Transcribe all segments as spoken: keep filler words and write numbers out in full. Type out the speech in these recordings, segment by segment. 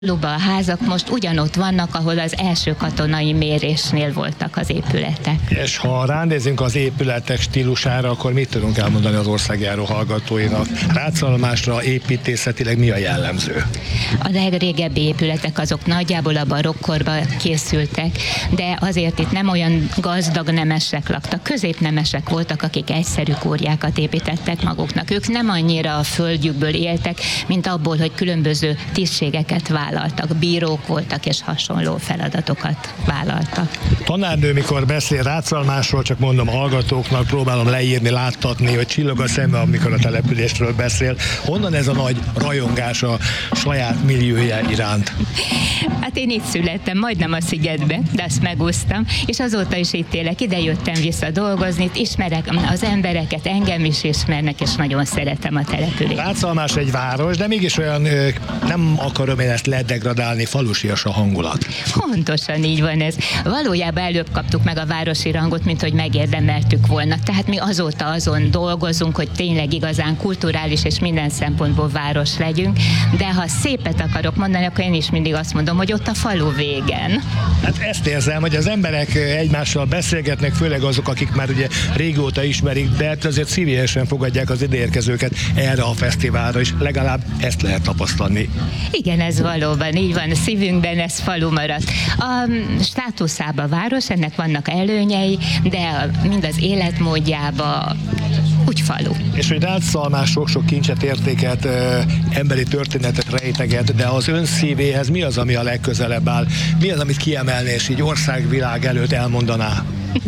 A házak most ugyanott vannak, ahol az első katonai mérésnél voltak az épületek. És ha ránézünk az épületek stílusára, akkor mit tudunk elmondani az országjáró hallgatóinak? Rácalmásra építészetileg mi a jellemző? A legrégebbi épületek azok nagyjából a barokkorban készültek, de azért itt nem olyan gazdag nemesek laktak, középnemesek voltak, akik egyszerű kúriákat építettek maguknak. Ők nem annyira a földjükből éltek, mint abból, hogy különböző tisztségeket vállaltak, bírók voltak és hasonló feladatokat vállaltak. Tanárnő, mikor beszél Rácalmásról, csak mondom a hallgatóknak, próbálom leírni, láttatni, hogy csillog a szeme, amikor a településről beszél. Honnan ez a nagy rajongás a saját milliója iránt? Hát én itt születtem, majdnem a szigetbe, de azt megúsztam, és azóta is itt élek, ide jöttem vissza dolgozni, itt ismerek az embereket, engem is ismernek, és nagyon szeretem a települést. Rácalmás egy város, de mégis olyan, nem akarom én ezt ledegradálni, falusias a hangulat. Pontosan így van ez. Valójában előbb kaptuk meg a városi rangot, mint hogy megérdemeltük volna. Tehát mi azóta azon dolgozunk, hogy tényleg igazán kulturális és minden szempontból város legyünk, de ha szépet akarok mondani, akkor én is mindig azt mondom, hogy ott a falu végen. Hát ezt érzem, hogy az emberek egymással beszélgetnek, főleg azok, akik már ugye régóta ismerik, de azért szívesen fogadják az ideérkezőket erre a fesztiválra, és legalább ezt lehet tapasztalni. Igen, ez valóban így van, a szívünkben ez falu maradt. A státuszában város, ennek vannak előnyei, de mind az életmódjában úgy falu. És hogy Rácalmás sok-sok kincset, értéket, emberi történetet rejteget, de az ön szívéhez mi az, ami a legközelebb áll? Mi az, amit kiemelné, és így országvilág előtt elmondaná?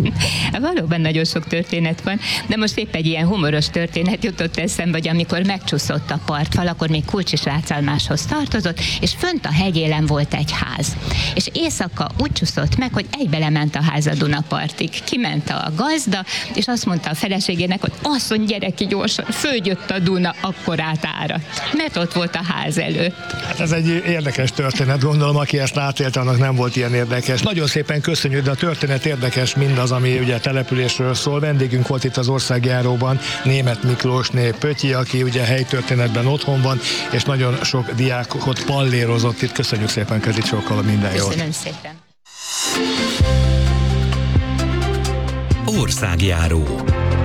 Valóban nagyon sok történet van, de most épp egy ilyen humoros történet jutott eszembe, hogy amikor megcsúszott a partfal, akkor még Kulcs is Rácalmáshoz tartozott, és fönt a hegyélen volt egy ház. És éjszaka úgy csúszott meg, hogy egybe lement a ház a Dunapartig. Kiment a gazda, és azt mondta a feleségének, hogy asszony, gyere ki gyorsan, följött a Duna, akkor átáradt, mert ott volt a ház előtt. Hát ez egy érdekes történet, gondolom, aki ezt átélte, annak nem volt ilyen érdekes. Nagyon szépen köszönjük, de a történet érdekes, mindaz, ami ugye a településről szól. Vendégünk volt itt az országjáróban Németh Miklósné Pöttyi, aki ugye helytörténetben otthon van, és nagyon sok diákot pallérozott itt. Köszönjük szépen, Kezicsokkal, minden jót. Köszönöm szépen. Országjáró.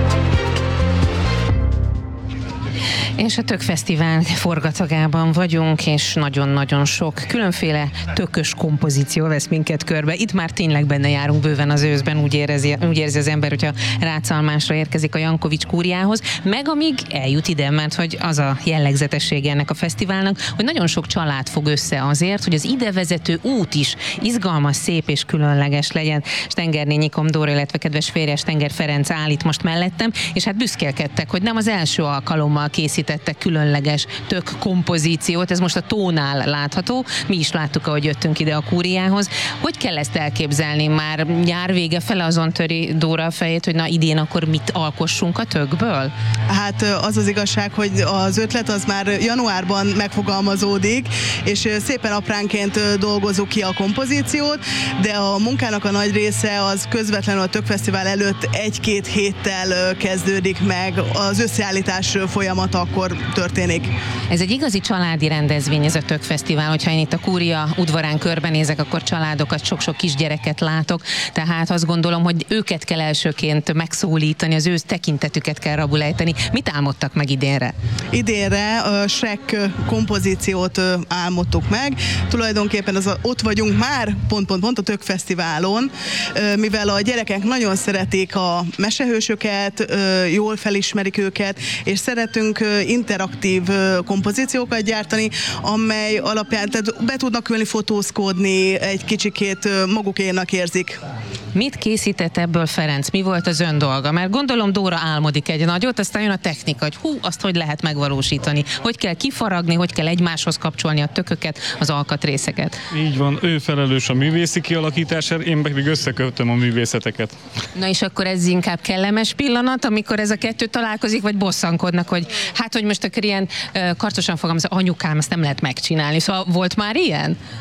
És a Tök Fesztivál forgatagában vagyunk, és nagyon-nagyon sok különféle tökös kompozíció vesz minket körbe. Itt már tényleg benne járunk bőven az őszben, úgy érzi, úgy érzi az ember, hogyha Rácalmásra érkezik a Jankovics kúriához, meg amíg eljut ide, mert hogy az a jellegzetessége ennek a fesztiválnak, hogy nagyon sok család fog össze azért, hogy az ide vezető út is izgalmas, szép és különleges legyen. Stengernényi Komdóra, illetve kedves férje Stenger Ferenc áll itt most mellettem, és hát büszkélkedtek, hogy nem az első alkalommal készít különleges tök kompozíciót, ez most a Tónál látható, mi is láttuk, ahogy jöttünk ide a kúriához. Hogy kell ezt elképzelni? Már nyár vége fele azon töri Dóra a fejét, hogy na idén akkor mit alkossunk a tökből? Hát az az igazság, hogy az ötlet az már januárban megfogalmazódik, és szépen apránként dolgozzuk ki a kompozíciót, de a munkának a nagy része az közvetlenül a Tök Fesztivál előtt egy-két héttel kezdődik meg, az összeállítás folyamata akkor történik. Ez egy igazi családi rendezvény, ez a Tök Fesztivál, hogyha én itt a kúria udvarán körbenézek, akkor családokat, sok-sok kisgyereket látok, tehát azt gondolom, hogy őket kell elsőként megszólítani, az ő tekintetüket kell rabulejteni. Mit álmodtak meg idénre? Idénre a Shrek kompozíciót álmodtuk meg, tulajdonképpen az a, ott vagyunk már pont-pont-pont a Tök Fesztiválon, mivel a gyerekek nagyon szeretik a mesehősöket, jól felismerik őket, és szeretünk interaktív kompozíciókat gyártani, amely alapján tehát be tudnak ülni, fotózkodni, egy kicsikét magukénak érzik. Mit készített ebből Ferenc? Mi volt az ön dolga? Mert gondolom Dóra álmodik egy nagyot, aztán jön a technika, hogy hú, azt hogy lehet megvalósítani? Hogy kell kifaragni, hogy kell egymáshoz kapcsolni a tököket, az alkatrészeket? Így van, ő felelős a művészi kialakításért, én pedig összekötöm a művészeteket. Na és akkor ez inkább kellemes pillanat, amikor ez a kettő találkozik, vagy bosszankodnak, hogy hát, hogy most akkor ilyen karcosan fogalmazom, anyukám, ezt nem lehet megcsinálni. Szóval volt már ilyen?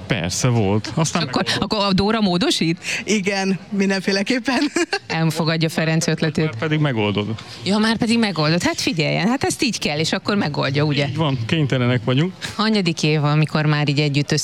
Persze volt. Aztán Akkor, megoldott. akkor a Dóra módosít? Igen, mindenféleképpen. Elfogadja Ferenc ötletét. Már pedig megoldod. Ja, már pedig megoldott. Hát figyeljen, hát ezt így kell, és akkor megoldja, ugye? Így van, kénytelenek vagyunk. Hanyadik év, amikor már így együtt